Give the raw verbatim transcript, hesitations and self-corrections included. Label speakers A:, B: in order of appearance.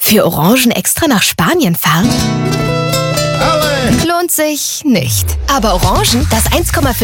A: Für Orangen extra nach Spanien fahren?
B: Ale!
A: Lohnt sich nicht. Aber Orangen, das eins Komma fünf